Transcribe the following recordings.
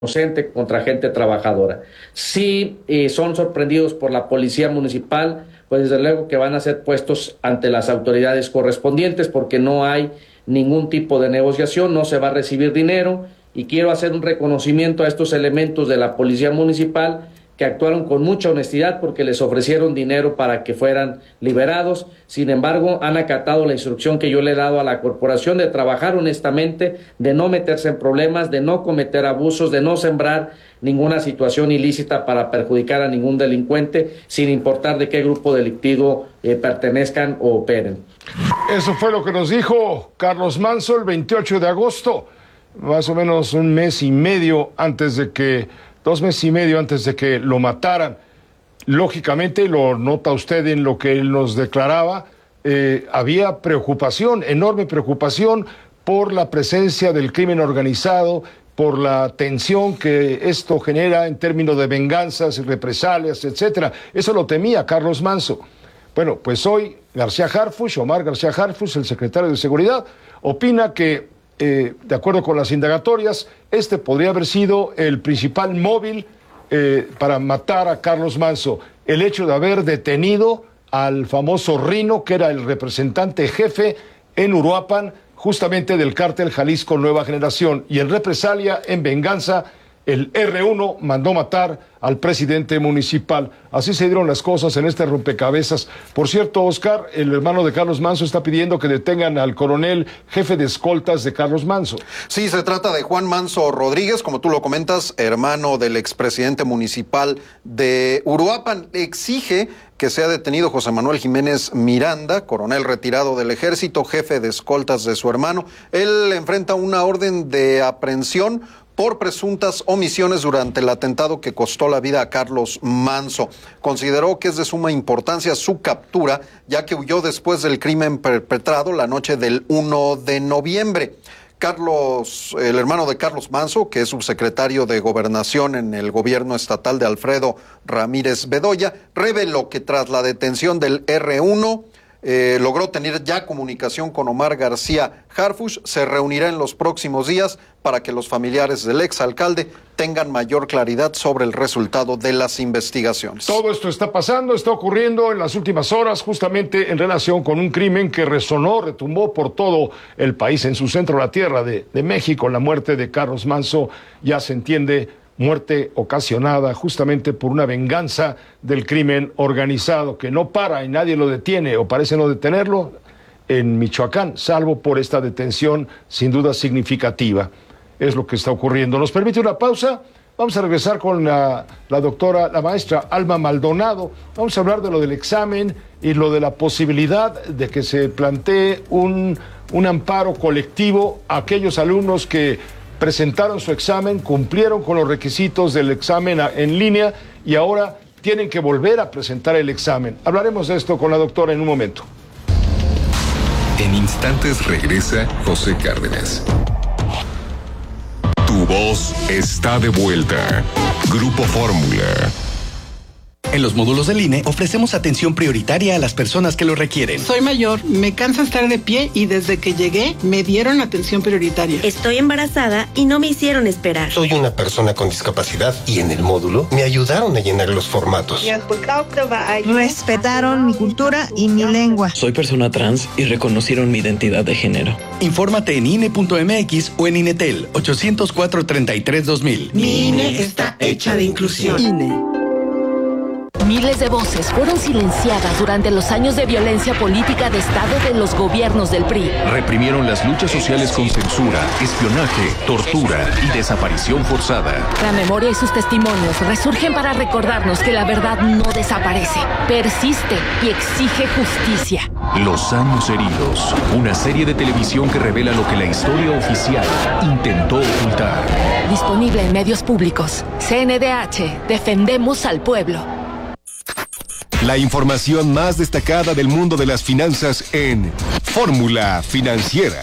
inocente contra gente trabajadora. Si son sorprendidos por la policía municipal, pues desde luego que van a ser puestos ante las autoridades correspondientes porque no hay ningún tipo de negociación, no se va a recibir dinero, y quiero hacer un reconocimiento a estos elementos de la policía municipal que actuaron con mucha honestidad porque les ofrecieron dinero para que fueran liberados. Sin embargo, han acatado la instrucción que yo le he dado a la corporación de trabajar honestamente, de no meterse en problemas, de no cometer abusos, de no sembrar ninguna situación ilícita para perjudicar a ningún delincuente, sin importar de qué grupo delictivo pertenezcan o operen. Eso fue lo que nos dijo Carlos Manso el 28 de agosto, más o menos 2 meses y medio antes de que lo mataran. Lógicamente, lo nota usted en lo que él nos declaraba, había preocupación, enorme preocupación por la presencia del crimen organizado, por la tensión que esto genera en términos de venganzas, represalias, etcétera. Eso lo temía Carlos Manso. Bueno, pues hoy Omar García Harfuch, el secretario de Seguridad, opina que, de acuerdo con las indagatorias, este podría haber sido el principal móvil para matar a Carlos Manso. El hecho de haber detenido al famoso Rino, que era el representante jefe en Uruapan, justamente del cártel Jalisco Nueva Generación, y en represalia, en venganza, el R1 mandó matar al presidente municipal. Así se dieron las cosas en este rompecabezas. Por cierto, Oscar, el hermano de Carlos Manso está pidiendo que detengan al coronel jefe de escoltas de Carlos Manso. Sí, se trata de Juan Manso Rodríguez, como tú lo comentas, hermano del expresidente municipal de Uruapan. Exige que sea detenido José Manuel Jiménez Miranda, coronel retirado del ejército, jefe de escoltas de su hermano. Él enfrenta una orden de aprehensión por presuntas omisiones durante el atentado que costó la vida a Carlos Manso. Consideró que es de suma importancia su captura, ya que huyó después del crimen perpetrado la noche del 1 de noviembre. El hermano de Carlos Manso, que es subsecretario de Gobernación en el gobierno estatal de Alfredo Ramírez Bedoya, reveló que tras la detención del R1, logró tener ya comunicación con Omar García Harfuch. Se reunirá en los próximos días para que los familiares del exalcalde tengan mayor claridad sobre el resultado de las investigaciones. Todo esto está ocurriendo en las últimas horas, justamente en relación con un crimen que retumbó por todo el país, en su centro, la tierra de México, la muerte de Carlos Manso. Ya se entiende, muerte ocasionada justamente por una venganza del crimen organizado que no para y nadie lo detiene o parece no detenerlo en Michoacán, salvo por esta detención sin duda significativa. Es lo que está ocurriendo. ¿Nos permite una pausa? Vamos a regresar con la maestra Alma Maldonado. Vamos a hablar de lo del examen y lo de la posibilidad de que se plantee un amparo colectivo a aquellos alumnos que presentaron su examen, cumplieron con los requisitos del examen en línea y ahora tienen que volver a presentar el examen. Hablaremos de esto con la doctora en un momento. En instantes regresa José Cárdenas. Tu voz está de vuelta. Grupo Fórmula. En los módulos del INE ofrecemos atención prioritaria a las personas que lo requieren. Soy mayor, me cansa estar de pie y desde que llegué me dieron atención prioritaria. Estoy embarazada y no me hicieron esperar. Soy una persona con discapacidad y en el módulo me ayudaron a llenar los formatos. Respetaron mi cultura y mi lengua. Soy persona trans y reconocieron mi identidad de género. Infórmate en INE.mx o en INETEL 804-33-2000. Mi INE está hecha de inclusión. INE. Miles de voces fueron silenciadas durante los años de violencia política de Estado de los gobiernos del PRI. Reprimieron las luchas sociales con censura, espionaje, tortura y desaparición forzada. La memoria y sus testimonios resurgen para recordarnos que la verdad no desaparece, persiste y exige justicia. Los años heridos, una serie de televisión que revela lo que la historia oficial intentó ocultar. Disponible en medios públicos. CNDH, defendemos al pueblo. La información más destacada del mundo de las finanzas en Fórmula Financiera,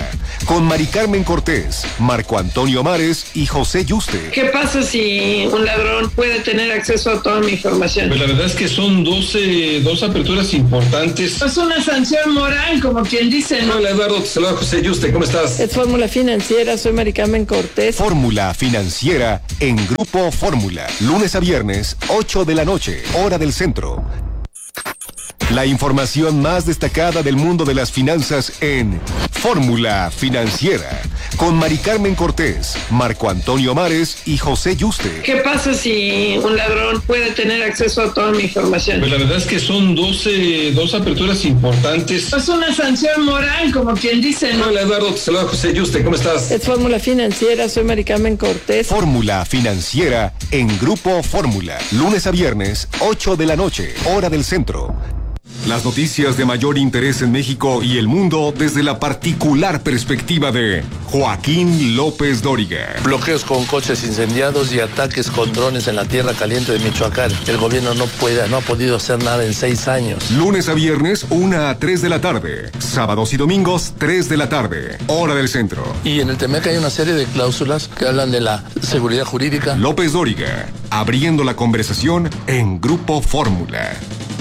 con Mari Carmen Cortés, Marco Antonio Mares y José Yuste. ¿Qué pasa si un ladrón puede tener acceso a toda mi información? Pues la verdad es que son dos aperturas importantes. Es una sanción moral, como quien dice, ¿no? Hola Eduardo, te saluda José Yuste, ¿cómo estás? Es Fórmula Financiera, soy Mari Carmen Cortés. Fórmula Financiera en Grupo Fórmula, lunes a viernes, 8 de la noche, hora del centro. La información más destacada del mundo de las finanzas en Fórmula Financiera, con Mari Carmen Cortés, Marco Antonio Mares y José Yuste. ¿Qué pasa si un ladrón puede tener acceso a toda mi información? Pues la verdad es que son dos aperturas importantes. Es una sanción moral, como quien dice, ¿no? Hola Eduardo, te saluda José Yuste, ¿cómo estás? Es Fórmula Financiera, soy Mari Carmen Cortés. Fórmula Financiera en Grupo Fórmula, lunes a viernes, 8 de la noche, hora del centro. Las noticias de mayor interés en México y el mundo desde la particular perspectiva de Joaquín López Dóriga. Bloqueos con coches incendiados y ataques con drones en la tierra caliente de Michoacán. El gobierno no ha podido hacer nada en 6 años. Lunes a viernes, 1 a 3 de la tarde. Sábados y domingos, 3 de la tarde. Hora del centro. Y en el TEMEC hay una serie de cláusulas que hablan de la seguridad jurídica. López Dóriga, abriendo la conversación en Grupo Fórmula.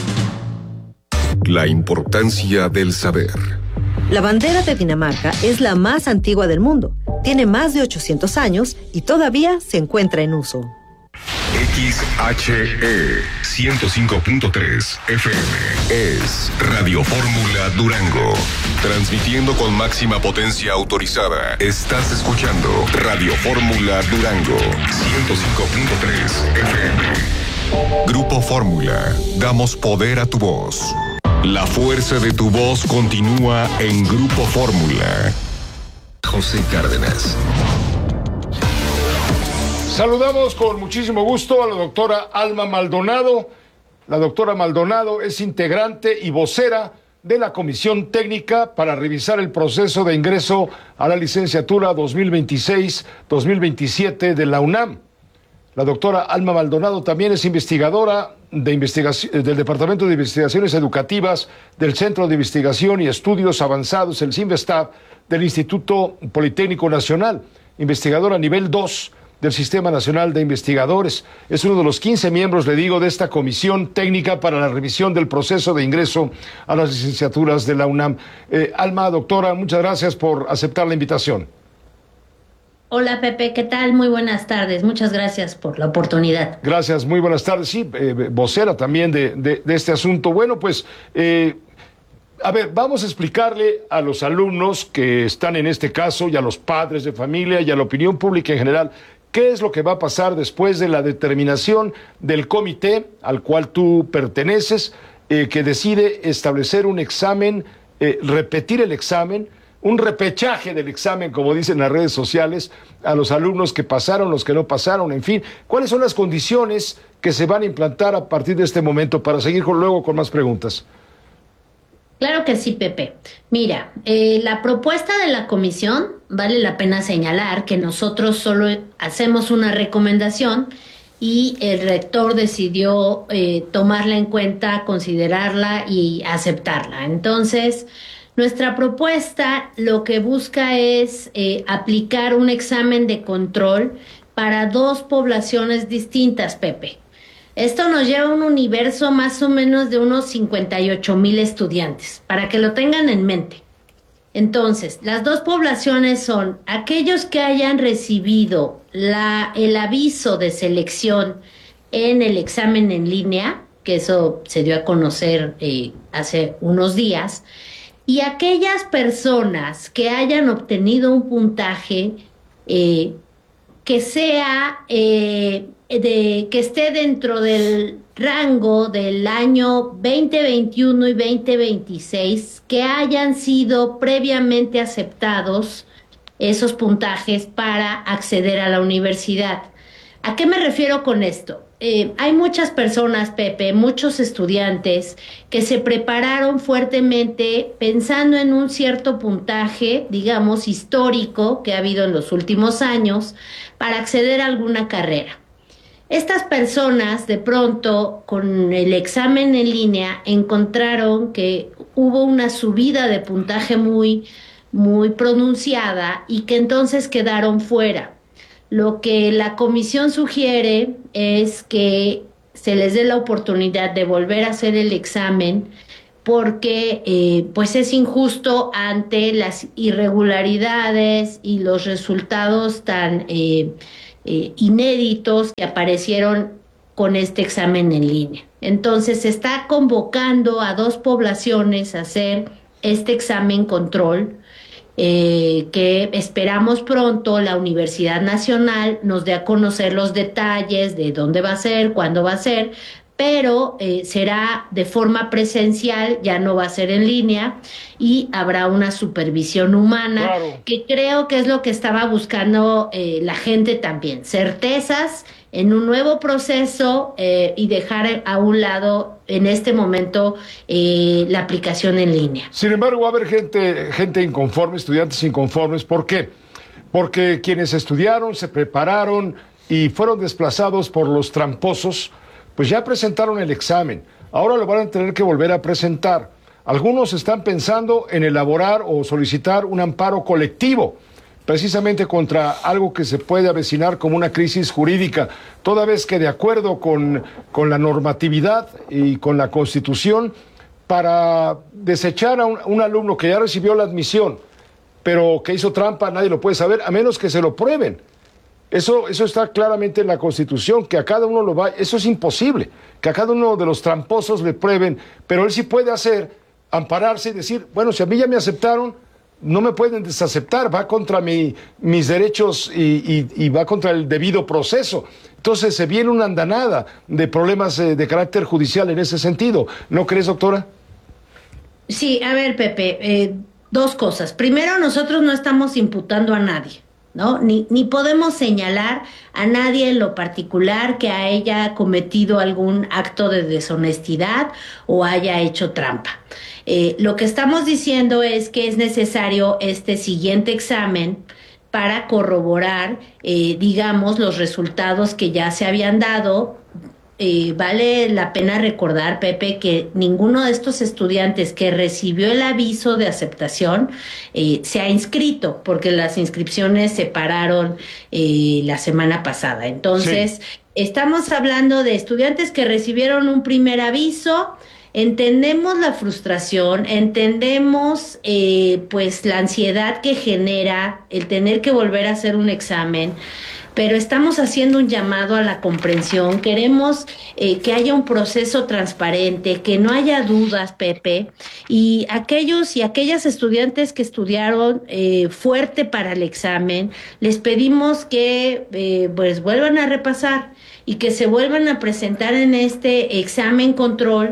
La importancia del saber. La bandera de Dinamarca es la más antigua del mundo. Tiene más de 800 años y todavía se encuentra en uso. XHE 105.3 FM es Radio Fórmula Durango. Transmitiendo con máxima potencia autorizada. Estás escuchando Radio Fórmula Durango 105.3 FM. Grupo Fórmula. Damos poder a tu voz. La fuerza de tu voz continúa en Grupo Fórmula. José Cárdenas. Saludamos con muchísimo gusto a la doctora Alma Maldonado. La doctora Maldonado es integrante y vocera de la Comisión Técnica para revisar el proceso de ingreso a la licenciatura 2026-2027 de la UNAM. La doctora Alma Maldonado también es investigadora del Departamento de Investigaciones Educativas del Centro de Investigación y Estudios Avanzados, el CINVESTAB, del Instituto Politécnico Nacional, investigadora nivel 2 del Sistema Nacional de Investigadores. Es uno de los 15 miembros, le digo, de esta Comisión Técnica para la revisión del proceso de ingreso a las licenciaturas de la UNAM. Alma, doctora, muchas gracias por aceptar la invitación. Hola Pepe, ¿qué tal? Muy buenas tardes, muchas gracias por la oportunidad. Gracias, muy buenas tardes. Sí, vocera también de este asunto. Bueno, pues, a ver, vamos a explicarle a los alumnos que están en este caso y a los padres de familia y a la opinión pública en general, qué es lo que va a pasar después de la determinación del comité al cual tú perteneces, que decide establecer un examen, repetir el examen, un repechaje del examen, como dicen las redes sociales, a los alumnos que pasaron, los que no pasaron, en fin. ¿Cuáles son las condiciones que se van a implantar a partir de este momento para seguir luego con más preguntas? Claro que sí, Pepe. Mira, la propuesta de la comisión, vale la pena señalar que nosotros solo hacemos una recomendación y el rector decidió tomarla en cuenta, considerarla y aceptarla. Entonces, nuestra propuesta lo que busca es aplicar un examen de control para 2 poblaciones distintas, Pepe. Esto nos lleva a un universo más o menos de unos 58,000 estudiantes, para que lo tengan en mente. Entonces, las 2 poblaciones son aquellos que hayan recibido el aviso de selección en el examen en línea, que eso se dio a conocer hace unos días, y aquellas personas que hayan obtenido un puntaje que sea que esté dentro del rango del año 2021 y 2026, que hayan sido previamente aceptados esos puntajes para acceder a la universidad. ¿A qué me refiero con esto? Hay muchas personas, Pepe, muchos estudiantes que se prepararon fuertemente pensando en un cierto puntaje, digamos, histórico que ha habido en los últimos años para acceder a alguna carrera. Estas personas, de pronto, con el examen en línea, encontraron que hubo una subida de puntaje muy muy pronunciada y que entonces quedaron fuera. Lo que la comisión sugiere es que se les dé la oportunidad de volver a hacer el examen porque pues es injusto ante las irregularidades y los resultados tan inéditos que aparecieron con este examen en línea. Entonces se está convocando a 2 poblaciones a hacer este examen control, que esperamos pronto la Universidad Nacional nos dé a conocer los detalles de dónde va a ser, cuándo va a ser, pero será de forma presencial, ya no va a ser en línea y habrá una supervisión humana, claro, que creo que es lo que estaba buscando la gente también, certezas en un nuevo proceso y dejar a un lado en este momento la aplicación en línea. Sin embargo, va a haber gente inconforme, estudiantes inconformes. ¿Por qué? Porque quienes estudiaron, se prepararon y fueron desplazados por los tramposos, pues ya presentaron el examen. Ahora lo van a tener que volver a presentar. Algunos están pensando en elaborar o solicitar un amparo colectivo, precisamente contra algo que se puede avecinar como una crisis jurídica, toda vez que de acuerdo con la normatividad y con la Constitución, para desechar a un alumno que ya recibió la admisión, pero que hizo trampa, nadie lo puede saber, a menos que se lo prueben. Eso está claramente en la Constitución, que a cada uno eso es imposible, que a cada uno de los tramposos le prueben, pero él sí puede ampararse y decir, bueno, si a mí ya me aceptaron, no me pueden desaceptar, va contra mis derechos y va contra el debido proceso. Entonces se viene una andanada de problemas de carácter judicial en ese sentido. ¿No crees, doctora? Sí, a ver, Pepe, 2 cosas. Primero, nosotros no estamos imputando a nadie, ¿no? Ni podemos señalar a nadie en lo particular que haya cometido algún acto de deshonestidad o haya hecho trampa. Lo que estamos diciendo es que es necesario este siguiente examen para corroborar, digamos, los resultados que ya se habían dado. Vale la pena recordar, Pepe, que ninguno de estos estudiantes que recibió el aviso de aceptación se ha inscrito, porque las inscripciones se pararon la semana pasada. Entonces, sí, estamos hablando de estudiantes que recibieron un primer aviso. Entendemos la frustración, entendemos pues la ansiedad que genera el tener que volver a hacer un examen, pero estamos haciendo un llamado a la comprensión. Queremos que haya un proceso transparente, que no haya dudas, Pepe, y aquellos y aquellas estudiantes que estudiaron fuerte para el examen, les pedimos que pues vuelvan a repasar y que se vuelvan a presentar en este examen control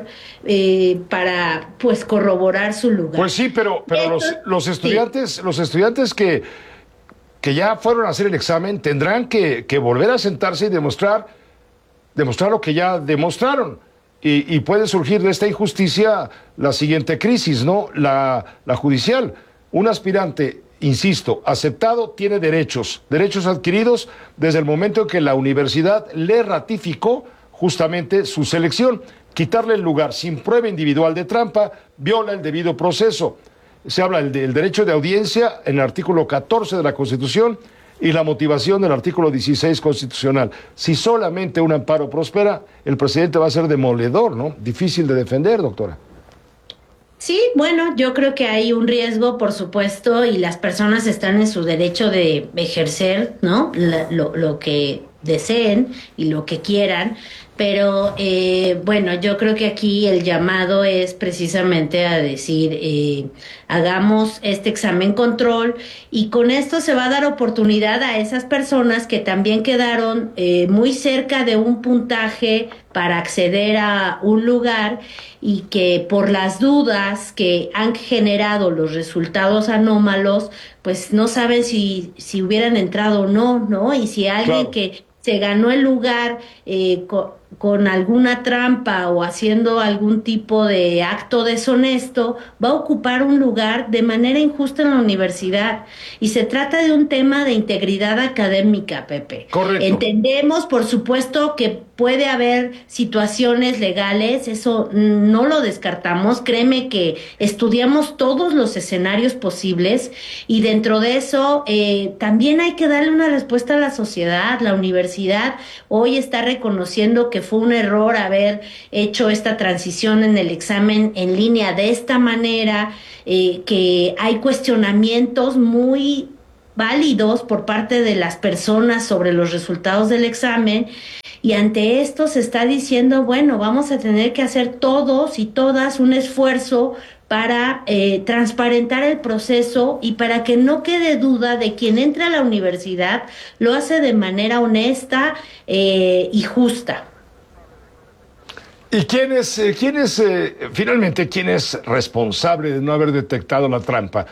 para pues corroborar su lugar. Pues sí, pero los estudiantes, sí, los estudiantes que ya fueron a hacer el examen tendrán que volver a sentarse y demostrar lo que ya demostraron. Y puede surgir de esta injusticia la siguiente crisis, ¿no? La judicial. Un aspirante, insisto, aceptado, tiene derechos adquiridos desde el momento en que la universidad le ratificó justamente su selección. Quitarle el lugar sin prueba individual de trampa viola el debido proceso. Se habla del derecho de audiencia en el artículo 14 de la Constitución y la motivación del artículo 16 constitucional. Si solamente un amparo prospera, el presidente va a ser demoledor, ¿no? Difícil de defender, doctora. Sí, bueno, yo creo que hay un riesgo, por supuesto, y las personas están en su derecho de ejercer, ¿no? Lo que deseen y lo que quieran, pero bueno, yo creo que aquí el llamado es precisamente a decir, hagamos este examen control y con esto se va a dar oportunidad a esas personas que también quedaron muy cerca de un puntaje para acceder a un lugar y que por las dudas que han generado los resultados anómalos, pues no saben si hubieran entrado o no, ¿no? Y si alguien, claro, que se ganó el lugar con alguna trampa o haciendo algún tipo de acto deshonesto, va a ocupar un lugar de manera injusta en la universidad. Y se trata de un tema de integridad académica, Pepe. Correcto. Entendemos, por supuesto, que puede haber situaciones legales, eso no lo descartamos. Créeme que estudiamos todos los escenarios posibles y dentro de eso también hay que darle una respuesta a la sociedad. La universidad hoy está reconociendo que fue un error haber hecho esta transición en el examen en línea de esta manera, que hay cuestionamientos muy válidos por parte de las personas sobre los resultados del examen, y ante esto se está diciendo, bueno, vamos a tener que hacer todos y todas un esfuerzo para transparentar el proceso y para que no quede duda de quien entra a la universidad lo hace de manera honesta y justa. ¿Y finalmente, quién es responsable de no haber detectado la trampa?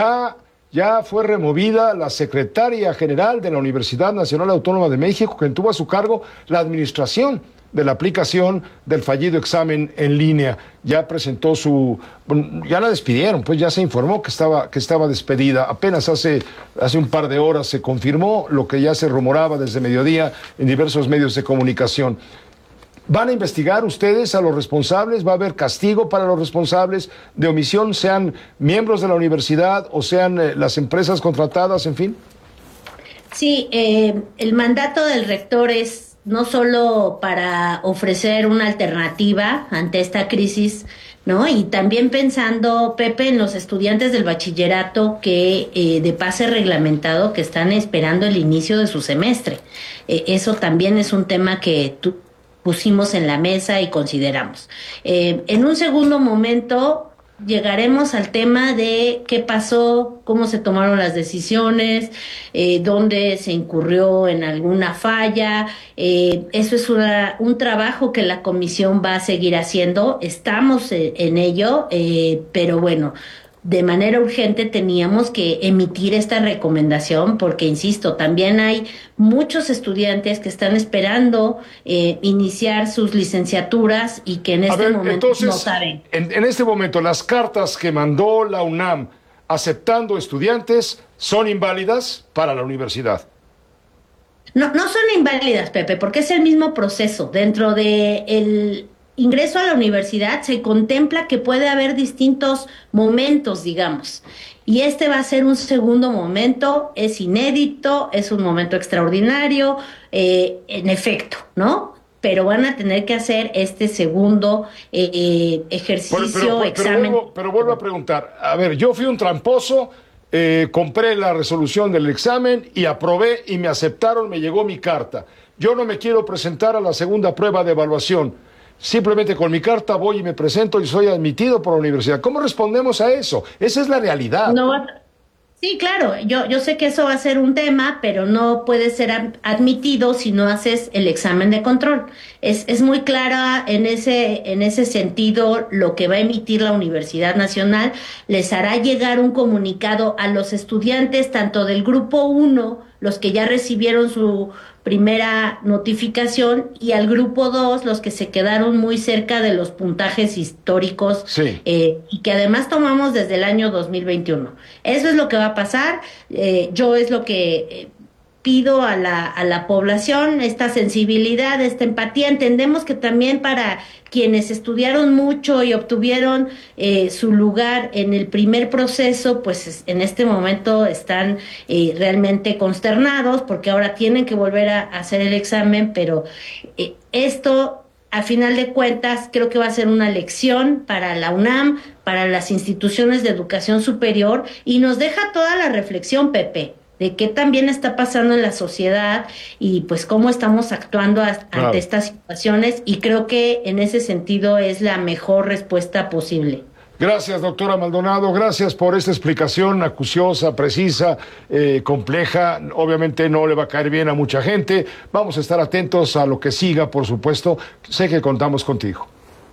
Ya fue removida la secretaria general de la Universidad Nacional Autónoma de México, quien tuvo a su cargo la administración de la aplicación del fallido examen en línea. Ya presentó ya la despidieron, pues ya se informó que estaba despedida. Apenas hace un par de horas se confirmó lo que ya se rumoraba desde mediodía en diversos medios de comunicación. ¿Van a investigar ustedes a los responsables? ¿Va a haber castigo para los responsables de omisión, sean miembros de la universidad o sean las empresas contratadas, en fin? Sí, el mandato del rector es no solo para ofrecer una alternativa ante esta crisis, ¿no? Y también pensando, Pepe, en los estudiantes del bachillerato que de pase reglamentado que están esperando el inicio de su semestre. Eso también es un tema que pusimos en la mesa y consideramos. En un segundo momento llegaremos al tema de qué pasó, cómo se tomaron las decisiones, dónde se incurrió en alguna falla. Eso es un trabajo que la comisión va a seguir haciendo. Estamos en ello, pero bueno, de manera urgente teníamos que emitir esta recomendación porque, insisto, también hay muchos estudiantes que están esperando iniciar sus licenciaturas y que en este momento entonces, no saben. En este momento, las cartas que mandó la UNAM aceptando estudiantes son inválidas para la universidad. No son inválidas, Pepe, porque es el mismo proceso. Dentro de el ingreso a la universidad se contempla que puede haber distintos momentos, digamos, y este va a ser un segundo momento, es inédito, es un momento extraordinario, en efecto, ¿no? Pero van a tener que hacer este segundo ejercicio, examen. Pero vuelvo a preguntar, a ver, yo fui un tramposo, compré la resolución del examen y aprobé y me aceptaron, me llegó mi carta. Yo no me quiero presentar a la segunda prueba de evaluación. Simplemente con mi carta voy y me presento y soy admitido por la universidad. ¿Cómo respondemos a eso? Esa es la realidad. Sí, claro, yo sé que eso va a ser un tema, pero no puede ser admitido si no haces el examen de control. Es muy clara en ese sentido lo que va a emitir la Universidad Nacional. Les hará llegar un comunicado a los estudiantes, tanto del grupo 1, los que ya recibieron su primera notificación, y al grupo 2, los que se quedaron muy cerca de los puntajes históricos, sí, y que además tomamos desde el año 2021. Eso es lo que va a pasar. Yo es lo que pido a la población, esta sensibilidad, esta empatía. Entendemos que también para quienes estudiaron mucho y obtuvieron su lugar en el primer proceso, pues en este momento están realmente consternados porque ahora tienen que volver a hacer el examen, pero esto, a final de cuentas, creo que va a ser una lección para la UNAM, para las instituciones de educación superior, y nos deja toda la reflexión, Pepe, de qué también está pasando en la sociedad y pues cómo estamos actuando ante estas situaciones, y creo que en ese sentido es la mejor respuesta posible. Gracias, doctora Maldonado, gracias por esta explicación acuciosa, precisa, compleja. Obviamente no le va a caer bien a mucha gente. Vamos a estar atentos a lo que siga, por supuesto. Sé que contamos contigo.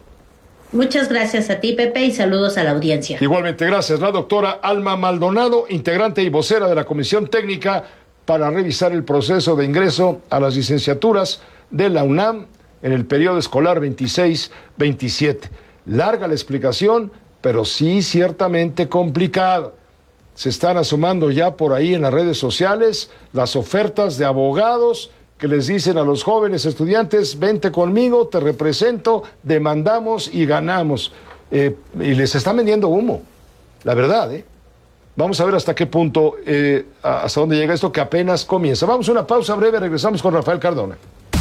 Muchas gracias a ti, Pepe, y saludos a la audiencia. Igualmente, gracias. La doctora Alma Maldonado, integrante y vocera de la Comisión Técnica para revisar el proceso de ingreso a las licenciaturas de la UNAM en el periodo escolar 26-27. Larga la explicación, pero sí ciertamente complicada. Se están asomando ya por ahí en las redes sociales las ofertas de abogados que les dicen a los jóvenes estudiantes: vente conmigo, te represento, demandamos y ganamos. Y les están vendiendo humo, la verdad, ¿eh? Vamos a ver hasta qué punto, hasta dónde llega esto que apenas comienza. Vamos a una pausa breve, regresamos con Rafael Cardona.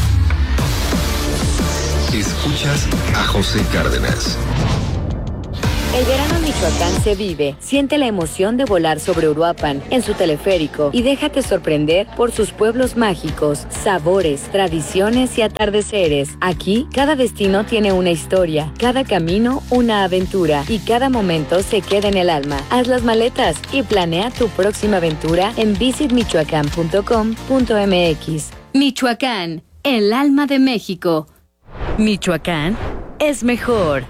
Escuchas a José Cárdenas. El verano en Michoacán se vive. Siente la emoción de volar sobre Uruapan en su teleférico y déjate sorprender por sus pueblos mágicos, sabores, tradiciones y atardeceres. Aquí, cada destino tiene una historia, cada camino una aventura y cada momento se queda en el alma. Haz las maletas y planea tu próxima aventura en visitmichoacán.com.mx. Michoacán, el alma de México. Michoacán es mejor.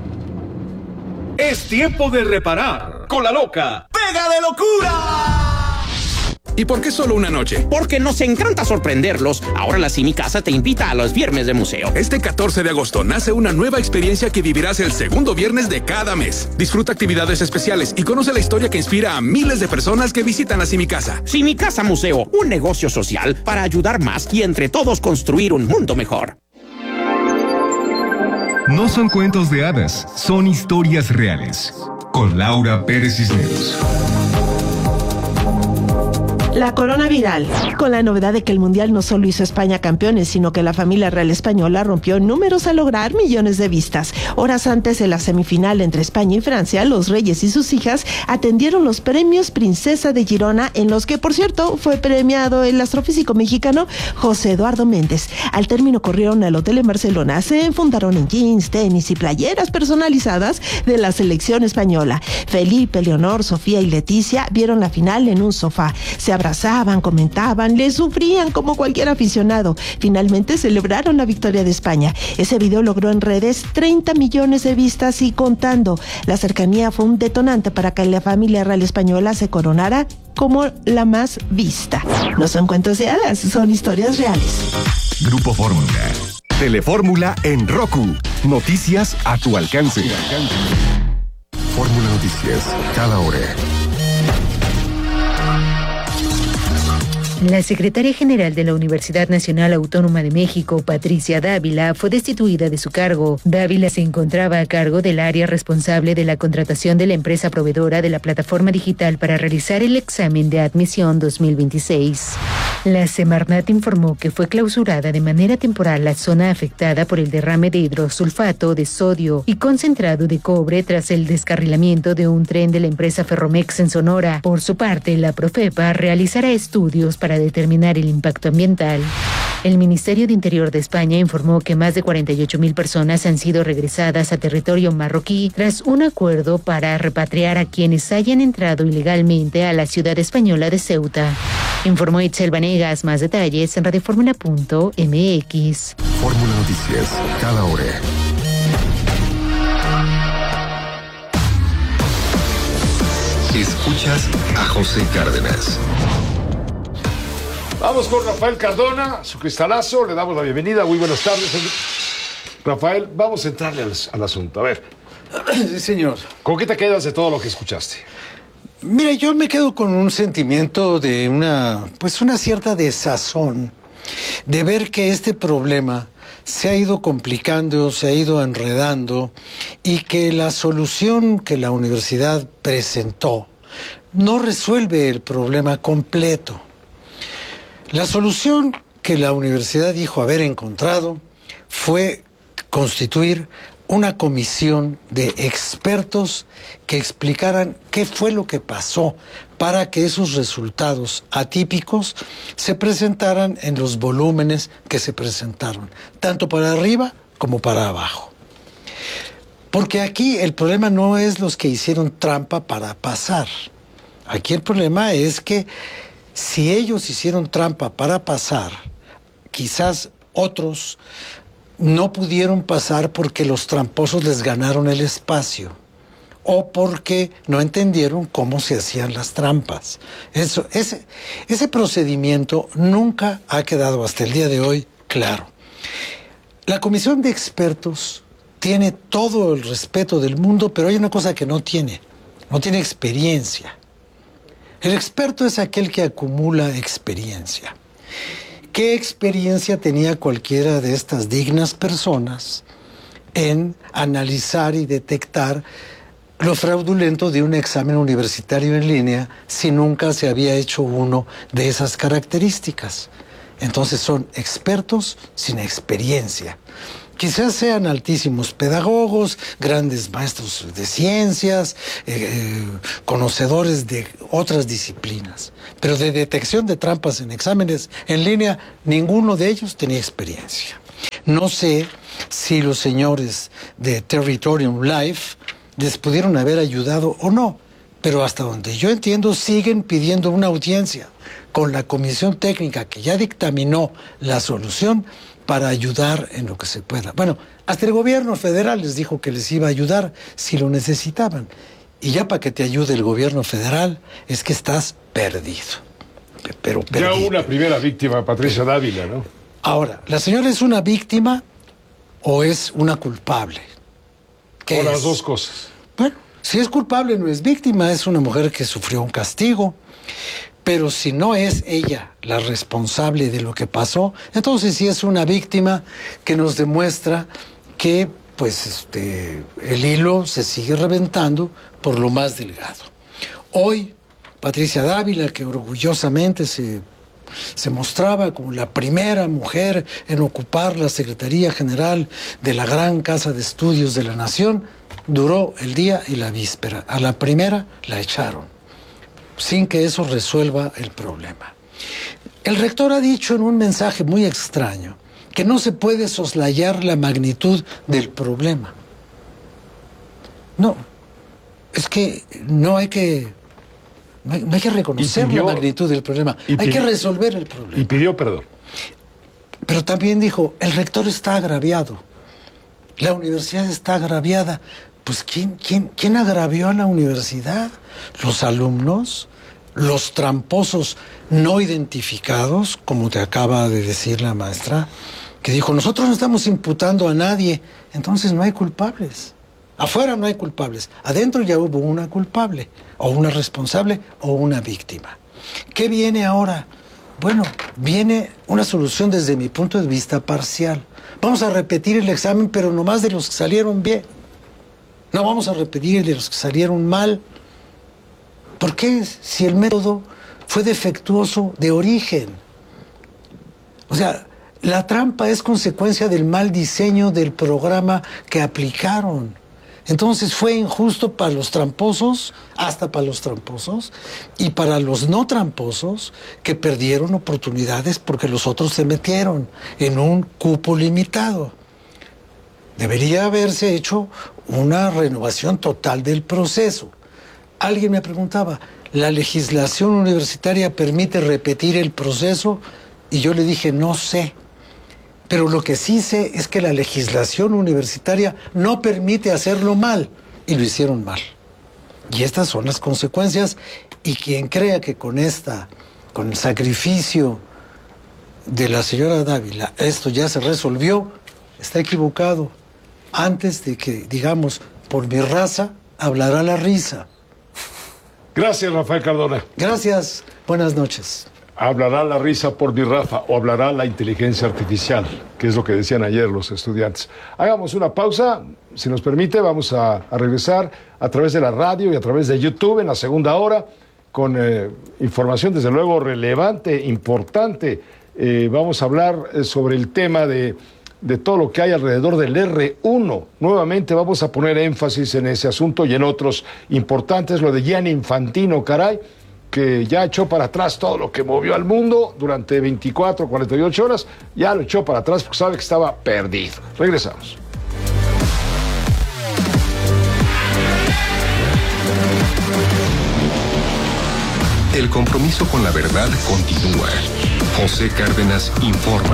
Es tiempo de reparar con la loca Pega de Locura. ¿Y por qué solo una noche? Porque nos encanta sorprenderlos. Ahora la Simi Casa te invita a los viernes de museo. Este 14 de agosto nace una nueva experiencia que vivirás el segundo viernes de cada mes. Disfruta actividades especiales y conoce la historia que inspira a miles de personas que visitan la Simi Casa. Simi Casa Museo, un negocio social para ayudar más y entre todos construir un mundo mejor. No son cuentos de hadas, son historias reales. Con Laura Pérez Cisneros. La corona viral, con la novedad de que el Mundial no solo hizo a España campeones, sino que la familia real española rompió números al lograr millones de vistas. Horas antes de la semifinal entre España y Francia, los reyes y sus hijas atendieron los premios Princesa de Girona, en los que, por cierto, fue premiado el astrofísico mexicano José Eduardo Méndez. Al término corrieron al hotel en Barcelona, se enfundaron en jeans, tenis y playeras personalizadas de la selección española. Felipe, Leonor, Sofía y Leticia vieron la final en un sofá. Se abrazaban, comentaban, le sufrían como cualquier aficionado. Finalmente celebraron la victoria de España. Ese video logró en redes 30 millones de vistas y contando. La cercanía fue un detonante para que la familia real española se coronara como la más vista. No son cuentos de hadas, son historias reales. Grupo Fórmula. Telefórmula en Roku. Noticias a tu alcance. Fórmula Noticias, cada hora. La secretaria general de la Universidad Nacional Autónoma de México, Patricia Dávila, fue destituida de su cargo. Dávila se encontraba a cargo del área responsable de la contratación de la empresa proveedora de la plataforma digital para realizar el examen de admisión 2026. La Semarnat informó que fue clausurada de manera temporal la zona afectada por el derrame de hidrosulfato de sodio y concentrado de cobre tras el descarrilamiento de un tren de la empresa Ferromex en Sonora. Por su parte, la Profepa realizará estudios para determinar el impacto ambiental. El Ministerio de Interior de España informó que más de 48,000 personas han sido regresadas a territorio marroquí tras un acuerdo para repatriar a quienes hayan entrado ilegalmente a la ciudad española de Ceuta. Informó Itzel Vanegas. Más detalles en radioformula.mx. Fórmula Noticias, cada hora. Escuchas a José Cárdenas. Vamos con Rafael Cardona, su cristalazo, le damos la bienvenida. Muy buenas tardes. Rafael, vamos a entrarle al asunto. A ver. Sí, señor. ¿Con qué te quedas de todo lo que escuchaste? Mira, yo me quedo con un sentimiento de una cierta desazón de ver que este problema se ha ido complicando, se ha ido enredando y que la solución que la universidad presentó no resuelve el problema completo. La solución que la universidad dijo haber encontrado fue constituir una comisión de expertos que explicaran qué fue lo que pasó para que esos resultados atípicos se presentaran en los volúmenes que se presentaron, tanto para arriba como para abajo. Porque aquí el problema no es los que hicieron trampa para pasar. Aquí el problema es que si ellos hicieron trampa para pasar, quizás otros no pudieron pasar porque los tramposos les ganaron el espacio o porque no entendieron cómo se hacían las trampas. Ese procedimiento nunca ha quedado hasta el día de hoy claro. La comisión de expertos tiene todo el respeto del mundo, pero hay una cosa que no tiene experiencia. El experto es aquel que acumula experiencia. ¿Qué experiencia tenía cualquiera de estas dignas personas en analizar y detectar lo fraudulento de un examen universitario en línea si nunca se había hecho uno de esas características? Entonces son expertos sin experiencia. Quizás sean altísimos pedagogos, grandes maestros de ciencias, conocedores de otras disciplinas, pero de detección de trampas en exámenes en línea, ninguno de ellos tenía experiencia. No sé si los señores de Territorium Life les pudieron haber ayudado o no, pero hasta donde yo entiendo siguen pidiendo una audiencia con la comisión técnica que ya dictaminó la solución para ayudar en lo que se pueda. Bueno, hasta el gobierno federal les dijo que les iba a ayudar si lo necesitaban. Y ya para que te ayude el gobierno federal es que estás perdido. Pero perdido. Ya una primera víctima, Patricia Dávila, ¿no? Ahora, ¿la señora es una víctima o es una culpable? O las dos cosas. Bueno, si es culpable no es víctima, es una mujer que sufrió un castigo. Pero si no es ella la responsable de lo que pasó, entonces sí es una víctima que nos demuestra que pues el hilo se sigue reventando por lo más delgado. Hoy, Patricia Dávila, que orgullosamente se mostraba como la primera mujer en ocupar la Secretaría General de la gran Casa de Estudios de la Nación, duró el día y la víspera. A la primera la echaron, sin que eso resuelva el problema. El rector ha dicho en un mensaje muy extraño que no se puede soslayar la magnitud del problema. No, es que no hay que reconocer la magnitud del problema, hay que resolver el problema. Y pidió perdón. Pero también dijo, el rector está agraviado, la universidad está agraviada. Pues ¿quién agravió a la universidad? ¿Los alumnos? ¿Los tramposos no identificados, como te acaba de decir la maestra? Que dijo, nosotros no estamos imputando a nadie, entonces no hay culpables. Afuera no hay culpables, adentro ya hubo una culpable, o una responsable, o una víctima. ¿Qué viene ahora? Bueno, viene una solución desde mi punto de vista parcial. Vamos a repetir el examen, pero nomás de los que salieron bien. No vamos a repetir el de los que salieron mal. ¿Por qué? Si el método fue defectuoso de origen. O sea, la trampa es consecuencia del mal diseño del programa que aplicaron. Entonces fue injusto para los tramposos, hasta para los tramposos, y para los no tramposos que perdieron oportunidades porque los otros se metieron en un cupo limitado. Debería haberse hecho una renovación total del proceso. Alguien me preguntaba, ¿la legislación universitaria permite repetir el proceso? Y yo le dije, no sé. Pero lo que sí sé es que la legislación universitaria no permite hacerlo mal. Y lo hicieron mal. Y estas son las consecuencias. Y quien crea que con el sacrificio de la señora Dávila, esto ya se resolvió, está equivocado. Antes de que digamos, por mi raza, hablará la risa. Gracias, Rafael Cardona. Gracias, buenas noches. Hablará la risa por mi Rafa, o hablará la inteligencia artificial, que es lo que decían ayer los estudiantes. Hagamos una pausa, si nos permite, vamos a regresar a través de la radio y a través de YouTube en la segunda hora, con información desde luego relevante, importante. Vamos a hablar sobre el tema de todo lo que hay alrededor del R1. Nuevamente vamos a poner énfasis en ese asunto y en otros importantes, lo de Gianni Infantino, caray, que ya echó para atrás todo lo que movió al mundo durante 24, 48 horas, ya lo echó para atrás porque sabe que estaba perdido. Regresamos. El compromiso con la verdad continúa. José Cárdenas informa.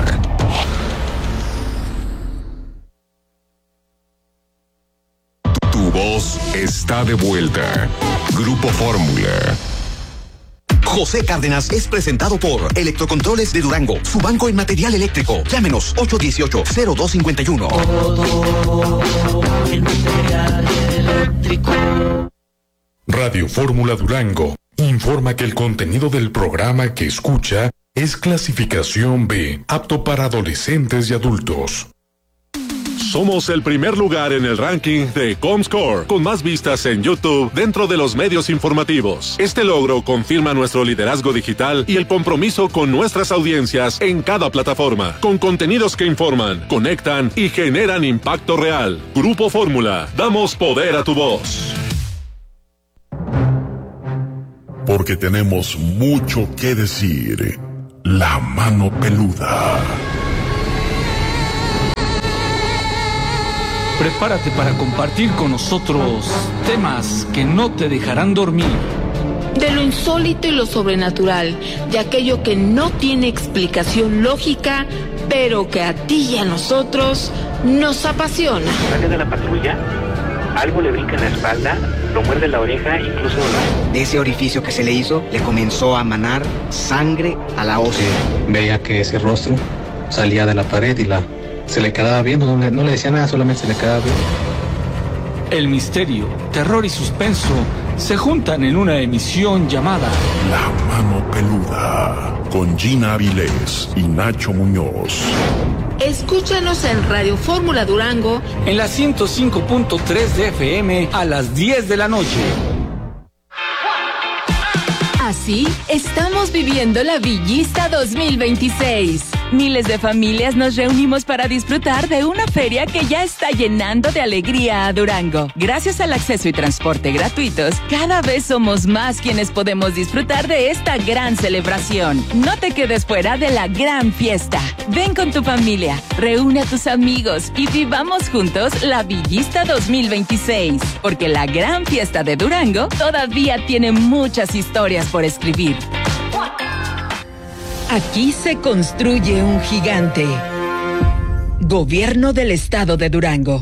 Tu voz está de vuelta. Grupo Fórmula. José Cárdenas es presentado por Electrocontroles de Durango, su banco en material eléctrico. Llámenos 818-0251. Radio Fórmula Durango informa que el contenido del programa que escucha es clasificación B, apto para adolescentes y adultos. Somos el primer lugar en el ranking de Comscore, con más vistas en YouTube dentro de los medios informativos. Este logro confirma nuestro liderazgo digital y el compromiso con nuestras audiencias en cada plataforma, con contenidos que informan, conectan y generan impacto real. Grupo Fórmula, damos poder a tu voz. Porque tenemos mucho que decir. La mano peluda. Prepárate para compartir con nosotros temas que no te dejarán dormir. De lo insólito y lo sobrenatural, de aquello que no tiene explicación lógica, pero que a ti y a nosotros nos apasiona. Sale de la patrulla, algo le brinca en la espalda, lo muerde la oreja, incluso de ese orificio que se le hizo, le comenzó a manar sangre a la ósea. Veía que ese rostro salía de la pared y se le quedaba viendo, no le decía nada, solamente se le quedaba viendo. El misterio, terror y suspenso se juntan en una emisión llamada La Mano Peluda, con Gina Avilés y Nacho Muñoz. Escúchanos en Radio Fórmula Durango en la 105.3 de FM a las 10 de la noche. Así estamos viviendo la Villista 2026. Miles de familias nos reunimos para disfrutar de una feria que ya está llenando de alegría a Durango. Gracias al acceso y transporte gratuitos, cada vez somos más quienes podemos disfrutar de esta gran celebración. No te quedes fuera de la gran fiesta. Ven con tu familia, reúne a tus amigos y vivamos juntos la Villista 2026. Porque la gran fiesta de Durango todavía tiene muchas historias por escribir. Aquí se construye un gigante. Gobierno del Estado de Durango.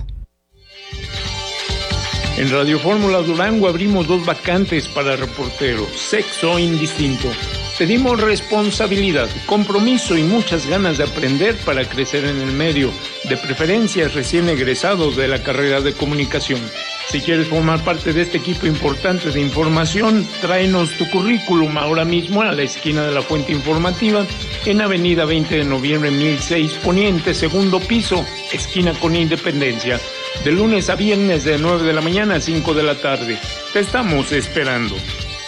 En Radio Fórmula Durango abrimos 2 vacantes para reportero, sexo indistinto. Pedimos responsabilidad, compromiso y muchas ganas de aprender para crecer en el medio, de preferencia recién egresados de la carrera de comunicación. Si quieres formar parte de este equipo importante de información, tráenos tu currículum ahora mismo a la esquina de la Fuente Informativa, en Avenida 20 de Noviembre 1006 Poniente, segundo piso, esquina con Independencia, de lunes a viernes de 9 de la mañana a 5 de la tarde. Te estamos esperando.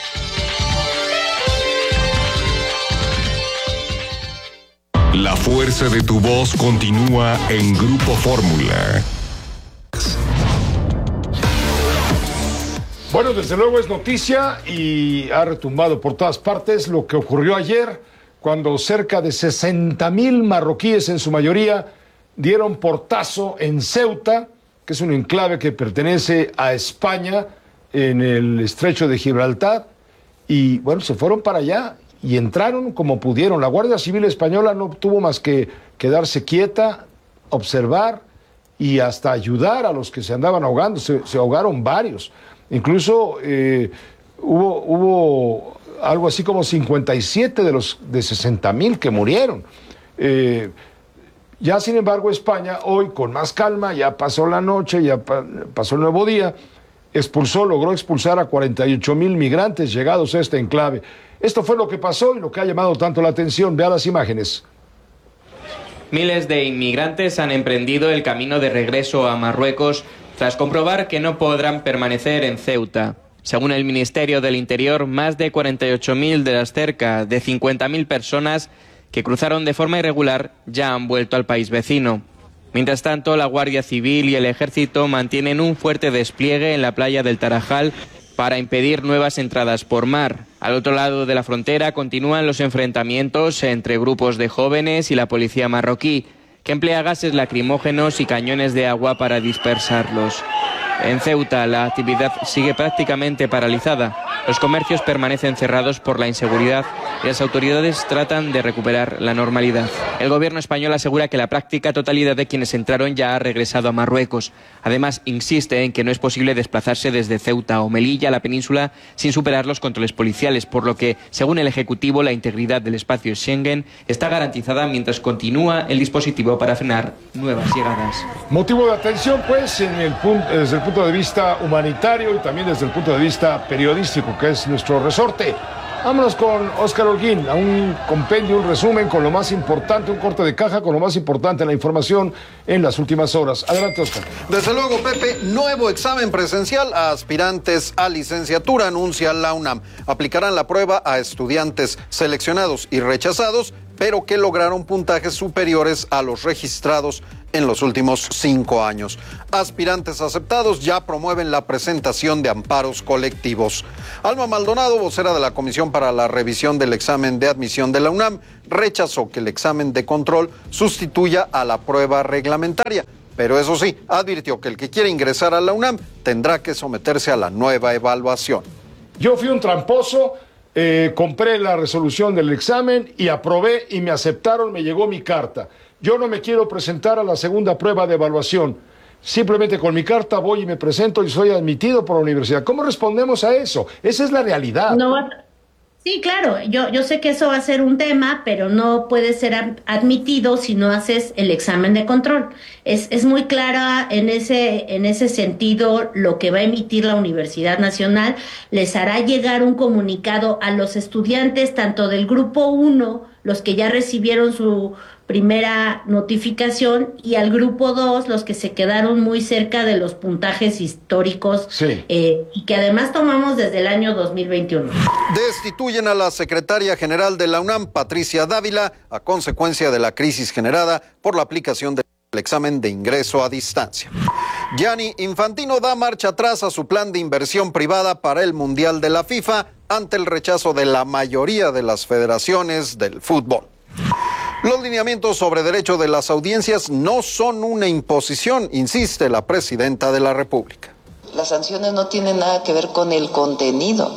La fuerza de tu voz continúa en Grupo Fórmula. Bueno, desde luego es noticia y ha retumbado por todas partes lo que ocurrió ayer cuando cerca de 60,000 marroquíes, en su mayoría, dieron portazo en Ceuta, que es un enclave que pertenece a España en el estrecho de Gibraltar, y bueno, se fueron para allá y entraron como pudieron. La Guardia Civil Española no tuvo más que quedarse quieta, observar y hasta ayudar a los que se andaban ahogando. Se ahogaron varios. Incluso hubo algo así como 57 de los de 60,000 que murieron. Ya sin embargo España hoy con más calma, ya pasó la noche, ya pasó el nuevo día, logró expulsar a 48,000 migrantes llegados a este enclave. Esto fue lo que pasó y lo que ha llamado tanto la atención. Vea las imágenes. Miles de inmigrantes han emprendido el camino de regreso a Marruecos tras comprobar que no podrán permanecer en Ceuta. Según el Ministerio del Interior, más de 48,000 de las cerca de 50,000 personas que cruzaron de forma irregular ya han vuelto al país vecino. Mientras tanto, la Guardia Civil y el Ejército mantienen un fuerte despliegue en la playa del Tarajal para impedir nuevas entradas por mar. Al otro lado de la frontera continúan los enfrentamientos entre grupos de jóvenes y la policía marroquí, que emplea gases lacrimógenos y cañones de agua para dispersarlos. En Ceuta, la actividad sigue prácticamente paralizada. Los comercios permanecen cerrados por la inseguridad y las autoridades tratan de recuperar la normalidad. El gobierno español asegura que la práctica totalidad de quienes entraron ya ha regresado a Marruecos. Además, insiste en que no es posible desplazarse desde Ceuta o Melilla a la península sin superar los controles policiales, por lo que, según el Ejecutivo, la integridad del espacio Schengen está garantizada mientras continúa el dispositivo para frenar nuevas llegadas. Motivo de atención, pues, desde el punto de vista humanitario y también desde el punto de vista periodístico, que es nuestro resorte. Vámonos con Óscar Holguín, a un compendio, un resumen con lo más importante, un corte de caja con lo más importante, la información en las últimas horas. Adelante, Óscar. Desde luego, Pepe, nuevo examen presencial a aspirantes a licenciatura, anuncia la UNAM. Aplicarán la prueba a estudiantes seleccionados y rechazados, pero que lograron puntajes superiores a los registrados en los últimos 5 años. Aspirantes aceptados ya promueven la presentación de amparos colectivos. Alma Maldonado, vocera de la Comisión para la Revisión del Examen de Admisión de la UNAM, rechazó que el examen de control sustituya a la prueba reglamentaria. Pero eso sí, advirtió que el que quiere ingresar a la UNAM tendrá que someterse a la nueva evaluación. Yo fui un tramposo, compré la resolución del examen y aprobé y me aceptaron, me llegó mi carta. Yo no me quiero presentar a la segunda prueba de evaluación. Simplemente con mi carta voy y me presento y soy admitido por la universidad. ¿Cómo respondemos a eso? Esa es la realidad. No, sí, claro, yo sé que eso va a ser un tema, pero no puede ser admitido si no haces el examen de control. Es muy clara en ese sentido lo que va a emitir la Universidad Nacional. Les hará llegar un comunicado a los estudiantes, tanto del grupo 1, los que ya recibieron su primera notificación, y al grupo 2, los que se quedaron muy cerca de los puntajes históricos, sí. Y que además tomamos desde el año 2021. Destituyen a la secretaria general de la UNAM, Patricia Dávila, a consecuencia de la crisis generada por la aplicación del examen de ingreso a distancia. Gianni Infantino da marcha atrás a su plan de inversión privada para el Mundial de la FIFA ante el rechazo de la mayoría de las federaciones del fútbol. Los lineamientos sobre derecho de las audiencias no son una imposición, insiste la presidenta de la República. Las sanciones no tienen nada que ver con el contenido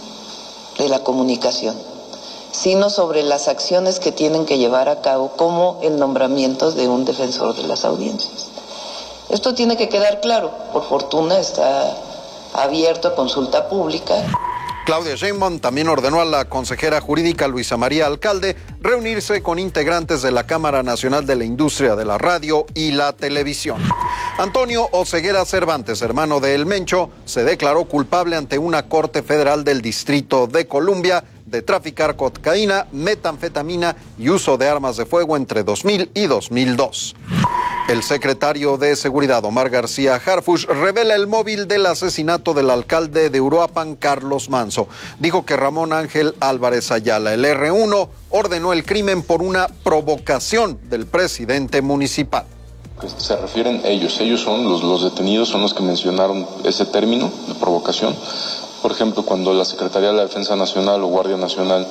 de la comunicación, sino sobre las acciones que tienen que llevar a cabo, como el nombramiento de un defensor de las audiencias. Esto tiene que quedar claro, por fortuna está abierto a consulta pública. Claudia Sheinbaum también ordenó a la consejera jurídica Luisa María Alcalde reunirse con integrantes de la Cámara Nacional de la Industria de la Radio y la Televisión. Antonio Oseguera Cervantes, hermano de El Mencho, se declaró culpable ante una corte federal del Distrito de Columbia de traficar cocaína, metanfetamina y uso de armas de fuego entre 2000 y 2002. El secretario de Seguridad, Omar García Harfuch, revela el móvil del asesinato del alcalde de Uruapan, Carlos Manso. Dijo que Ramón Ángel Álvarez Ayala, el R1, ordenó el crimen por una provocación del presidente municipal. Se refieren ellos son los detenidos, son los que mencionaron ese término de provocación. Por ejemplo, cuando la Secretaría de la Defensa Nacional o Guardia Nacional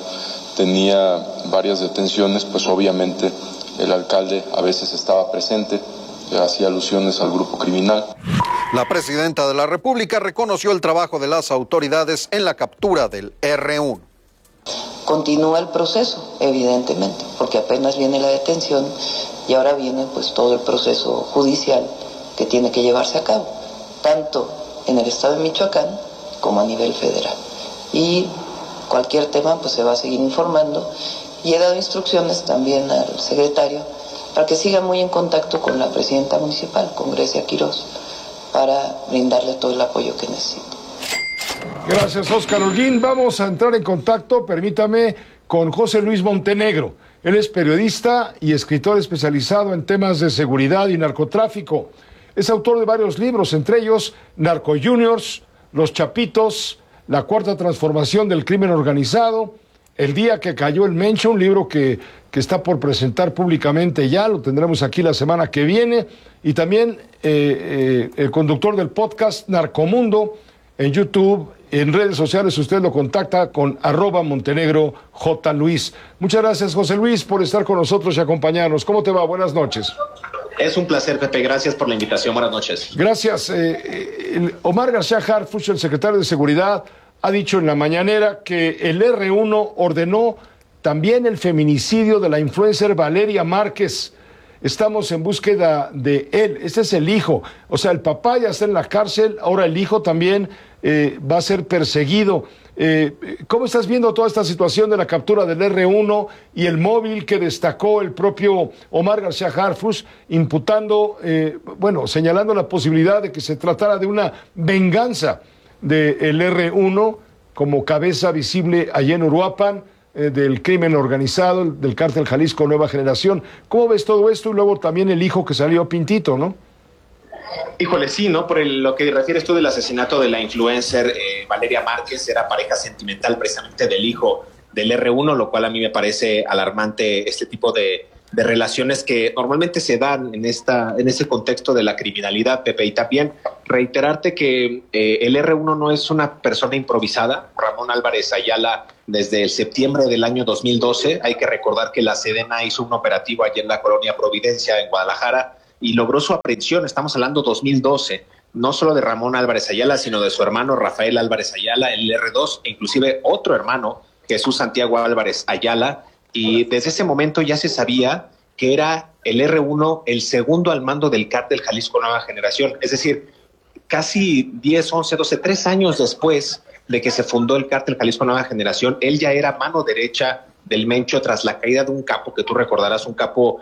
tenía varias detenciones, pues obviamente el alcalde a veces estaba presente, hacía alusiones al grupo criminal. La presidenta de la República reconoció el trabajo de las autoridades en la captura del R1. Continúa el proceso, evidentemente, porque apenas viene la detención y ahora viene pues todo el proceso judicial que tiene que llevarse a cabo, tanto en el estado de Michoacán como a nivel federal. Y cualquier tema pues se va a seguir informando, y he dado instrucciones también al secretario para que siga muy en contacto con la presidenta municipal, con Grecia Quirós, para brindarle todo el apoyo que necesite. Gracias, Óscar Holguín. Vamos a entrar en contacto, permítame, con José Luis Montenegro. Él es periodista y escritor especializado en temas de seguridad y narcotráfico. Es autor de varios libros, entre ellos Narco Juniors, Los Chapitos, La Cuarta Transformación del Crimen Organizado, El Día que Cayó el Mencho, un libro que está por presentar públicamente ya, lo tendremos aquí la semana que viene, y también el conductor del podcast Narcomundo en YouTube. En redes sociales usted lo contacta con @MontenegroJLuis. Muchas gracias, José Luis, por estar con nosotros y acompañarnos. ¿Cómo te va? Buenas noches. Es un placer, Pepe. Gracias por la invitación. Buenas noches. Gracias. Omar García Harfuch, el secretario de Seguridad, ha dicho en la mañanera que el R1 ordenó también el feminicidio de la influencer Valeria Márquez. Estamos en búsqueda de él. Este es el hijo. O sea, el papá ya está en la cárcel, ahora el hijo también va a ser perseguido. ¿Cómo estás viendo toda esta situación de la captura del R1 y el móvil que destacó el propio Omar García Harfuch, imputando, señalando la posibilidad de que se tratara de una venganza del R1 como cabeza visible allá en Uruapan, del crimen organizado, del cártel Jalisco Nueva Generación? ¿Cómo ves todo esto? Y luego también el hijo que salió pintito, ¿no? Híjole, sí, ¿no? Por lo que refieres tú del asesinato de la influencer Valeria Márquez, era pareja sentimental precisamente del hijo del R1, lo cual a mí me parece alarmante, este tipo de relaciones que normalmente se dan en ese contexto de la criminalidad, Pepe. Y también reiterarte que el R1 no es una persona improvisada. Ramón Álvarez Ayala, desde el septiembre del año 2012, hay que recordar que la Sedena hizo un operativo allí en la colonia Providencia, en Guadalajara, y logró su aprehensión. Estamos hablando 2012, no solo de Ramón Álvarez Ayala, sino de su hermano Rafael Álvarez Ayala, el R2, e inclusive otro hermano, Jesús Santiago Álvarez Ayala. Y desde ese momento ya se sabía que era el R1 el segundo al mando del cártel Jalisco Nueva Generación. Es decir, casi 10, 11, 12, 3 años después de que se fundó el cártel Jalisco Nueva Generación, él ya era mano derecha del Mencho tras la caída de un capo que tú recordarás, un capo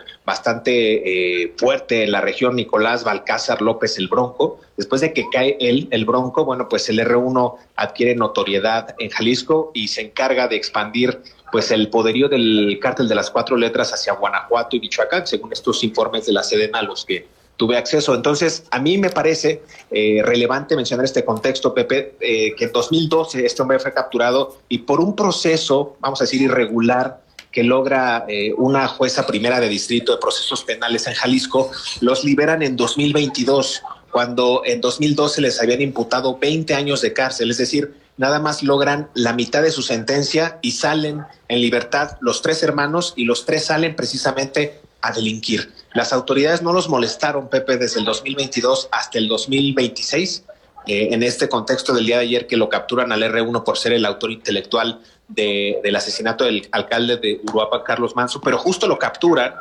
bastante fuerte en la región, Nicolás Balcázar López el Bronco. Después de que cae él, el Bronco, bueno, pues el R1 adquiere notoriedad en Jalisco y se encarga de expandir pues el poderío del cártel de las 4 letras hacia Guanajuato y Michoacán, según estos informes de la Sedena a los que tuve acceso. Entonces, a mí me parece relevante mencionar este contexto, Pepe, que en 2012 este hombre fue capturado y por un proceso, vamos a decir, irregular, que logra una jueza primera de distrito de procesos penales en Jalisco, los liberan en 2022, cuando en 2012 les habían imputado 20 años de cárcel, es decir, nada más logran la mitad de su sentencia y salen en libertad los 3 hermanos, y los 3 salen precisamente a delinquir. Las autoridades no los molestaron, Pepe, desde el 2022 hasta el 2026, en este contexto del día de ayer que lo capturan al R1 por ser el autor intelectual del asesinato del alcalde de Uruapan, Carlos Manso, pero justo lo capturan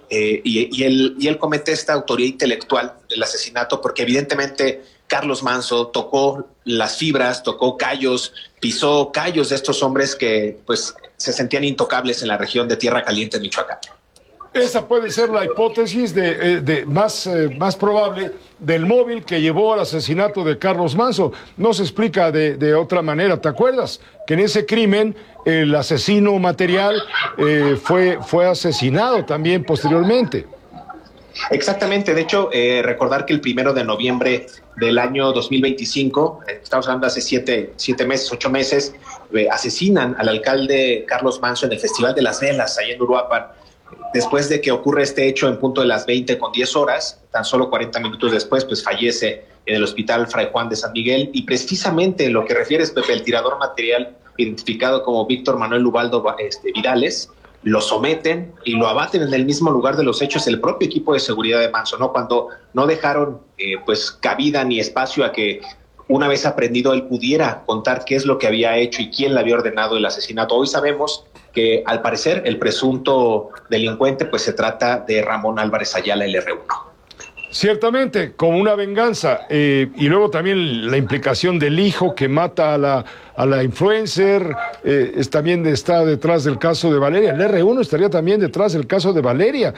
y él comete esta autoría intelectual del asesinato porque evidentemente Carlos Manso tocó las fibras, tocó callos, pisó callos de estos hombres que pues se sentían intocables en la región de Tierra Caliente, en Michoacán. Esa puede ser la hipótesis más probable del móvil que llevó al asesinato de Carlos Manso. No se explica de otra manera. ¿Te acuerdas que en ese crimen el asesino material fue asesinado también posteriormente? Exactamente. De hecho, recordar que el 1 de noviembre del año 2025, estamos hablando hace 8 meses, asesinan al alcalde Carlos Manso en el Festival de las Velas, ahí en Uruapan. Después de que ocurre este hecho en punto de las 20:10, tan solo 40 minutos después, pues fallece en el Hospital Fray Juan de San Miguel. Y precisamente lo que refieres, Pepe, el tirador material, identificado como Víctor Manuel Ubaldo Vidales, lo someten y lo abaten en el mismo lugar de los hechos el propio equipo de seguridad de Manso, ¿no? Cuando no dejaron pues cabida ni espacio a que una vez aprendido él pudiera contar qué es lo que había hecho y quién le había ordenado el asesinato. Hoy sabemos que al parecer el presunto delincuente pues se trata de Ramón Álvarez Ayala, el R1. Ciertamente, como una venganza, y luego también la implicación del hijo que mata a la influencer, también está detrás del caso de Valeria. El R1 estaría también detrás del caso de Valeria.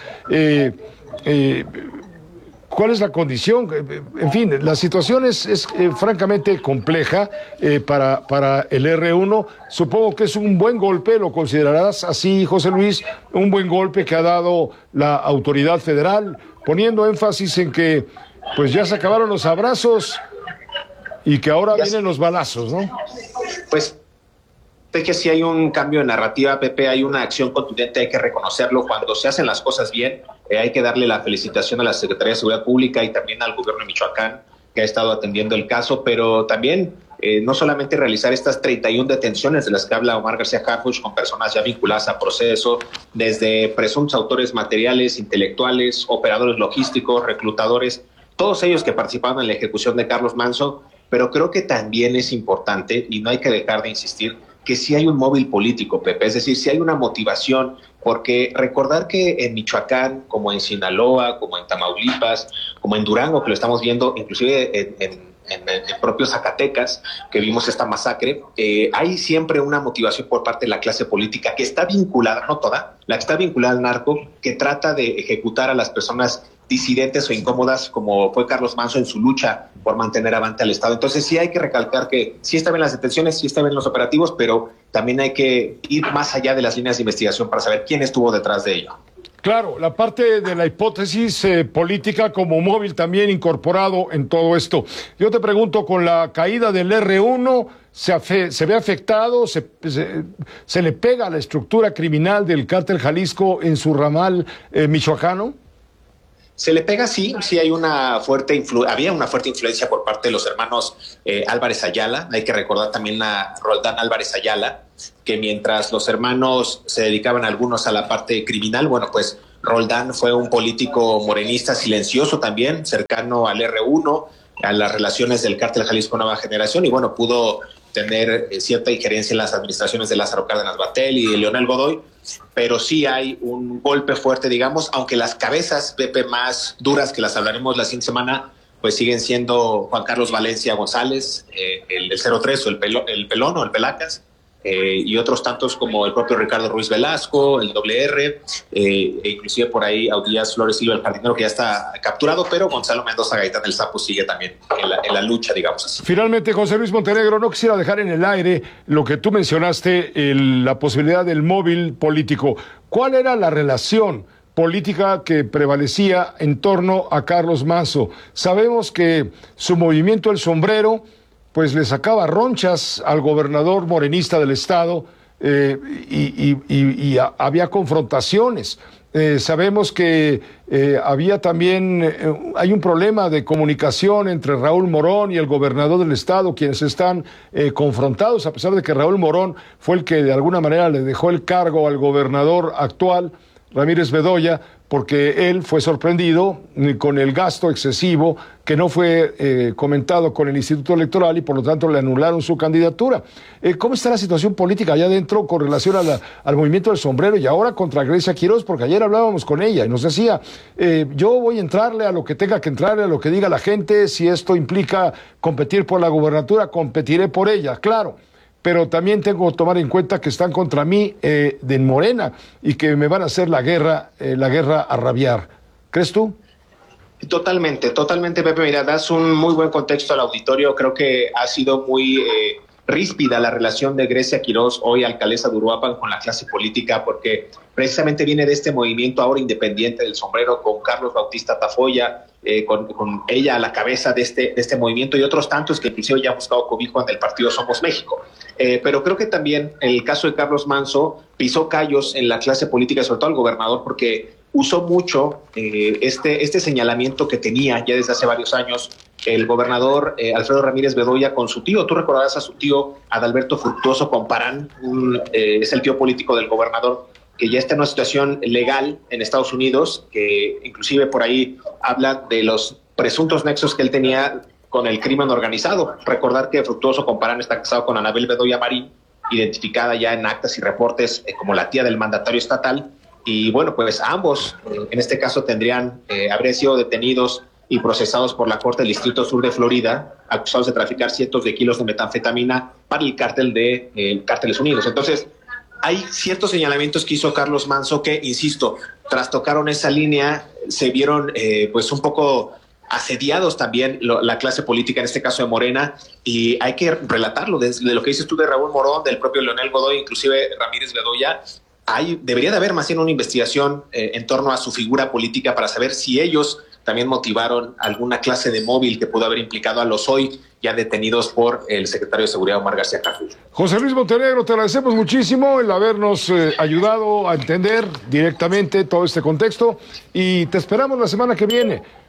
¿Cuál es la condición? En fin, la situación es francamente compleja para el R1. Supongo que es un buen golpe, lo considerarás así, José Luis, un buen golpe que ha dado la autoridad federal, poniendo énfasis en que pues ya se acabaron los abrazos y que ahora vienen los balazos, ¿no? Pues es que sí hay un cambio de narrativa, Pepe, hay una acción contundente, hay que reconocerlo. Cuando se hacen las cosas bien, hay que darle la felicitación a la Secretaría de Seguridad Pública y también al gobierno de Michoacán, que ha estado atendiendo el caso, pero también no solamente realizar estas 31 detenciones de las que habla Omar García Harfuch con personas ya vinculadas a proceso, desde presuntos autores materiales, intelectuales, operadores logísticos, reclutadores, todos ellos que participaron en la ejecución de Carlos Manso, pero creo que también es importante, y no hay que dejar de insistir, que sí hay un móvil político, Pepe, es decir, sí hay una motivación, porque recordar que en Michoacán, como en Sinaloa, como en Tamaulipas, como en Durango, que lo estamos viendo inclusive en propio Zacatecas, que vimos esta masacre, hay siempre una motivación por parte de la clase política que está vinculada, no toda, la que está vinculada al narco, que trata de ejecutar a las personas disidentes o incómodas, como fue Carlos Manso en su lucha por mantener avante al Estado. Entonces sí hay que recalcar que sí está bien las detenciones, sí está bien los operativos, pero también hay que ir más allá de las líneas de investigación para saber quién estuvo detrás de ello. Claro, la parte de la hipótesis política como móvil también incorporado en todo esto. Yo te pregunto, con la caída del R1, ¿se ve afectado, se le pega a la estructura criminal del Cártel Jalisco en su ramal michoacano? Se le pega, sí hay había una fuerte influencia por parte de los hermanos Álvarez Ayala. Hay que recordar también a Roldán Álvarez Ayala, que mientras los hermanos se dedicaban algunos a la parte criminal, bueno, pues Roldán fue un político morenista silencioso también, cercano al R1, a las relaciones del Cártel Jalisco Nueva Generación, y bueno, pudo tener cierta injerencia en las administraciones de Lázaro Cárdenas Batel y de Leonel Godoy, pero sí hay un golpe fuerte, digamos, aunque las cabezas, Pepe, más duras, que las hablaremos la siguiente semana, pues siguen siendo Juan Carlos Valencia González, el 03 o el Pelón o el Pelacas, y otros tantos como el propio Ricardo Ruiz Velasco, el WR, e inclusive por ahí Audías Flores Silva, el jardinero, que ya está capturado, pero Gonzalo Mendoza Gaitán el Sapo sigue también en la lucha, digamos así. Finalmente, José Luis Montenegro, no quisiera dejar en el aire lo que tú mencionaste, la posibilidad del móvil político. ¿Cuál era la relación política que prevalecía en torno a Carlos Manso? Sabemos que su movimiento El Sombrero pues le sacaba ronchas al gobernador morenista del estado y había confrontaciones. Sabemos que había también, hay un problema de comunicación entre Raúl Morón y el gobernador del estado, quienes están confrontados, a pesar de que Raúl Morón fue el que de alguna manera le dejó el cargo al gobernador actual, Ramírez Bedoya, porque él fue sorprendido con el gasto excesivo que no fue comentado con el Instituto Electoral y por lo tanto le anularon su candidatura. ¿Cómo está la situación política allá adentro con relación al movimiento del sombrero y ahora contra Grecia Quiroz? Porque ayer hablábamos con ella y nos decía, yo voy a entrarle a lo que tenga que entrarle, a lo que diga la gente, si esto implica competir por la gubernatura, competiré por ella, claro. Pero también tengo que tomar en cuenta que están contra mí de Morena y que me van a hacer la guerra a rabiar. ¿Crees tú? Totalmente, Pepe. Mira, das un muy buen contexto al auditorio. Creo que ha sido muy ríspida la relación de Grecia Quiroz, hoy alcaldesa de Uruapan, con la clase política, porque precisamente viene de este movimiento ahora independiente del sombrero, con Carlos Bautista Tafoya, con ella a la cabeza de este movimiento y otros tantos que inclusive ya han buscado cobijo en el partido Somos México. Pero creo que también el caso de Carlos Manso pisó callos en la clase política, sobre todo el gobernador, porque usó mucho este señalamiento que tenía ya desde hace varios años el gobernador Alfredo Ramírez Bedoya con su tío. Tú recordarás a su tío Adalberto Fructuoso Comparán, es el tío político del gobernador, que ya está en una situación legal en Estados Unidos, que inclusive por ahí habla de los presuntos nexos que él tenía con el crimen organizado. Recordar que Fructuoso Comparán está casado con Anabel Bedoya Marín, identificada ya en actas y reportes como la tía del mandatario estatal, y bueno, pues ambos en este caso habrían sido detenidos y procesados por la Corte del Distrito Sur de Florida, acusados de traficar cientos de kilos de metanfetamina para el cártel de Cárteles Unidos. Entonces, hay ciertos señalamientos que hizo Carlos Manso que, insisto, trastocaron esa línea, se vieron pues un poco asediados también la clase política, en este caso de Morena, y hay que relatarlo desde lo que dices tú de Raúl Morón, del propio Leonel Godoy, inclusive Ramírez Bedoya. Debería de haber más bien una investigación en torno a su figura política para saber si ellos también motivaron alguna clase de móvil que pudo haber implicado a los hoy ya detenidos por el secretario de Seguridad Omar García Harfuch. José Luis Montenegro, te agradecemos muchísimo el habernos ayudado a entender directamente todo este contexto y te esperamos la semana que viene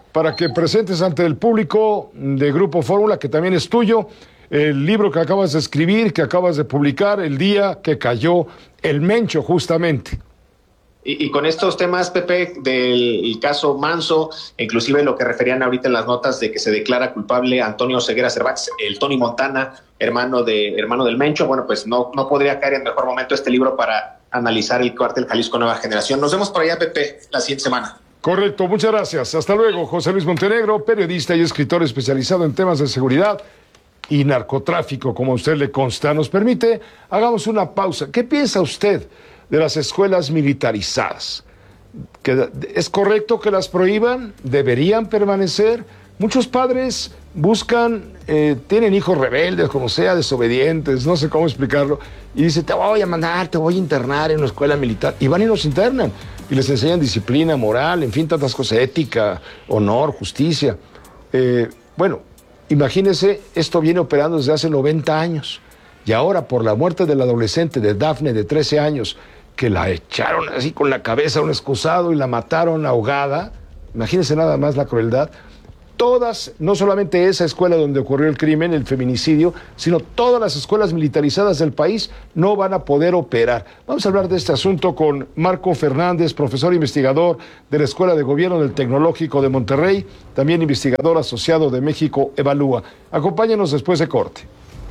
para que presentes ante el público de Grupo Fórmula, que también es tuyo, el libro que acabas de escribir, que acabas de publicar, el día que cayó el Mencho, justamente. Y con estos temas, Pepe, del caso Manso, inclusive lo que referían ahorita en las notas de que se declara culpable Antonio Ceguera Cervantes, el Tony Montana, hermano del Mencho, bueno, pues no podría caer en mejor momento este libro para analizar el Cártel Jalisco Nueva Generación. Nos vemos por allá, Pepe, la siguiente semana. Correcto, muchas gracias. Hasta luego. José Luis Montenegro, periodista y escritor especializado en temas de seguridad y narcotráfico, como a usted le consta. Nos permite, hagamos una pausa. ¿Qué piensa usted de las escuelas militarizadas? ¿Es correcto que las prohíban? ¿Deberían permanecer? Muchos padres buscan, tienen hijos rebeldes, como sea, desobedientes, no sé cómo explicarlo, y dicen, te voy a mandar, te voy a internar en una escuela militar, y van y los internan, y les enseñan disciplina, moral, en fin, tantas cosas, ética, honor, justicia. Bueno, imagínense, esto viene operando desde hace 90 años, y ahora por la muerte del adolescente de Dafne de 13 años, que la echaron así con la cabeza a un excusado y la mataron ahogada, imagínense nada más la crueldad. Todas, no solamente esa escuela donde ocurrió el crimen, el feminicidio, sino todas las escuelas militarizadas del país no van a poder operar. Vamos a hablar de este asunto con Marco Fernández, profesor investigador de la Escuela de Gobierno del Tecnológico de Monterrey, también investigador asociado de México Evalúa. Acompáñenos después de corte.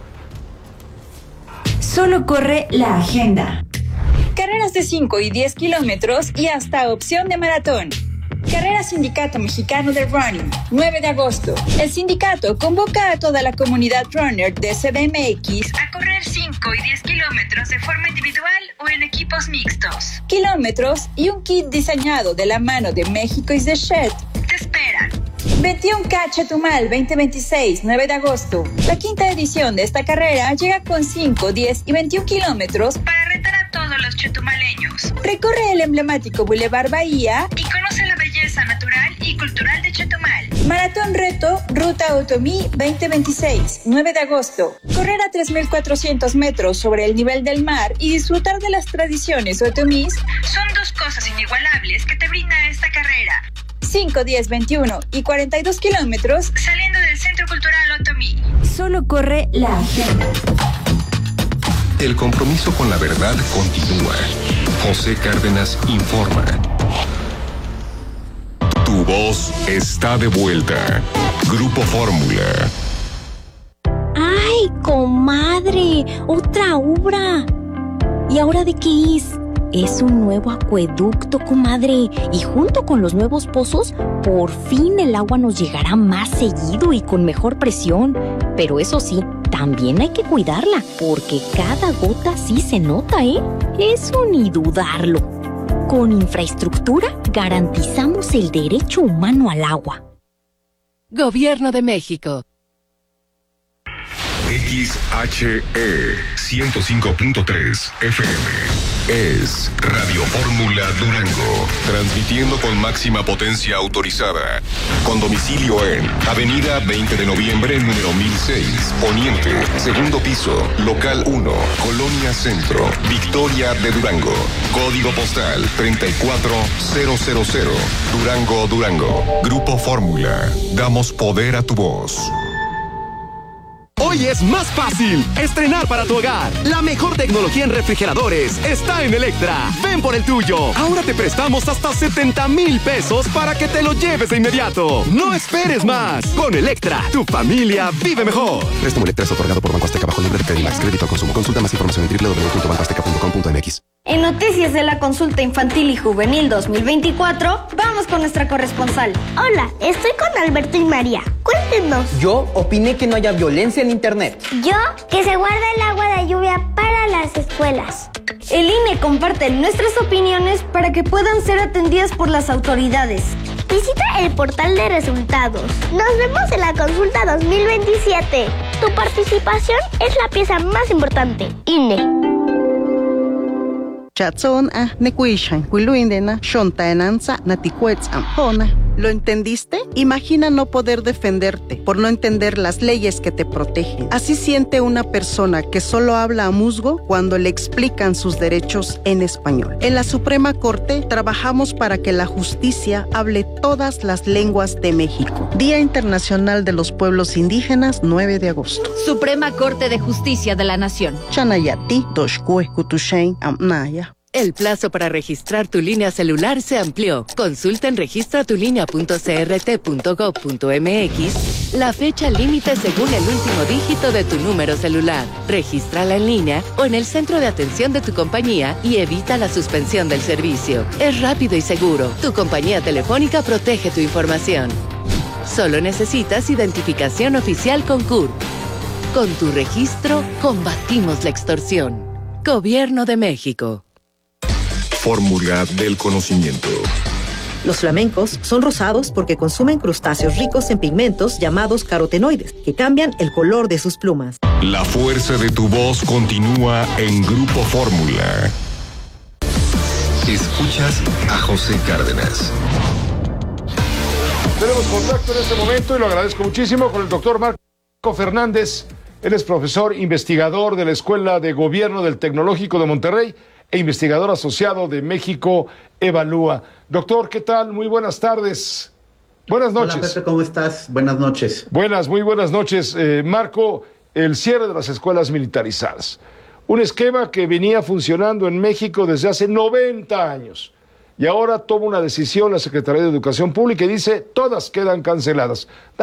Solo corre la agenda. Carreras de 5 y 10 kilómetros y hasta opción de maratón. Carrera Sindicato Mexicano de Running, 9 de agosto. El sindicato convoca a toda la comunidad runner de CDMX a correr 5 y 10 kilómetros de forma individual o en equipos mixtos. Kilómetros y un kit diseñado de la mano de México is the Shit te esperan. 21K Chetumal 2026, 9 de agosto. La quinta edición de esta carrera llega con 5, 10 y 21 kilómetros para retar a todos los chetumaleños. Recorre el emblemático Boulevard Bahía y conoce la belleza natural y cultural de Chetumal. Maratón Reto Ruta Otomí 2026, 9 de agosto. Correr a 3.400 metros sobre el nivel del mar y disfrutar de las tradiciones otomís son dos cosas inigualables que te brinda esta carrera. 5, 10, 21 y 42 kilómetros saliendo del Centro Cultural Otomí. Solo corre la agenda. El compromiso con la verdad continúa. José Cárdenas informa. Tu voz está de vuelta. Grupo Fórmula. ¡Ay, comadre! ¡Otra obra! ¿Y ahora de qué es? Es un nuevo acueducto, comadre. Y junto con los nuevos pozos, por fin el agua nos llegará más seguido y con mejor presión. Pero eso sí, también hay que cuidarla, porque cada gota sí se nota, ¿eh? Eso ni dudarlo. Con infraestructura garantizamos el derecho humano al agua. Gobierno de México. XHE 105.3 FM. Es Radio Fórmula Durango, transmitiendo con máxima potencia autorizada, con domicilio en Avenida 20 de Noviembre, número 1006, Poniente, segundo piso, local 1, Colonia Centro, Victoria de Durango, código postal 34000, Durango, Durango. Grupo Fórmula, damos poder a tu voz. Hoy es más fácil estrenar para tu hogar. La mejor tecnología en refrigeradores está en Electra. Ven por el tuyo. Ahora te prestamos hasta 70,000 pesos para que te lo lleves de inmediato. No esperes más. Con Electra, tu familia vive mejor. Préstamo Electra es otorgado por Banco Azteca bajo libre de Credimax. Crédito a consumo. Consulta más información en www.bancoazteca.com.mx. En Noticias de la Consulta Infantil y Juvenil 2024, vamos con nuestra corresponsal. Hola, estoy con Alberto y María. Cuéntenos. Yo opiné que no haya violencia en Internet. Yo, que se guarde el agua de lluvia para las escuelas. El INE comparte nuestras opiniones para que puedan ser atendidas por las autoridades. Visita el portal de resultados. Nos vemos en la Consulta 2027. Tu participación es la pieza más importante. INE. Chatson a nekuishan, kuiluindena, shontaenanza, naticuetz, ampona. ¿Lo entendiste? Imagina no poder defenderte por no entender las leyes que te protegen. Así siente una persona que solo habla a musgo cuando le explican sus derechos en español. En la Suprema Corte trabajamos para que la justicia hable todas las lenguas de México. Día Internacional de los Pueblos Indígenas, 9 de agosto. Suprema Corte de Justicia de la Nación. Chanayati, Doshkue, Kutushain, Amnaya. El plazo para registrar tu línea celular se amplió. Consulta en registratulinea.crt.gov.mx la fecha límite según el último dígito de tu número celular. Regístrala en línea o en el centro de atención de tu compañía y evita la suspensión del servicio. Es rápido y seguro. Tu compañía telefónica protege tu información. Solo necesitas identificación oficial con CURP. Con tu registro, combatimos la extorsión. Gobierno de México. Fórmula del conocimiento. Los flamencos son rosados porque consumen crustáceos ricos en pigmentos llamados carotenoides, que cambian el color de sus plumas. La fuerza de tu voz continúa en Grupo Fórmula. Escuchas a José Cárdenas. Tenemos contacto en este momento y lo agradezco muchísimo con el doctor Marco Fernández. Él es profesor investigador de la Escuela de Gobierno del Tecnológico de Monterrey e investigador asociado de México Evalúa. Doctor, ¿qué tal? Muy buenas tardes. Buenas noches. Hola, Pepe, ¿cómo estás? Buenas noches. Muy buenas noches. Marco, el cierre de las escuelas militarizadas. Un esquema que venía funcionando en México desde hace 90 años. Y ahora toma una decisión la Secretaría de Educación Pública y dice, todas quedan canceladas.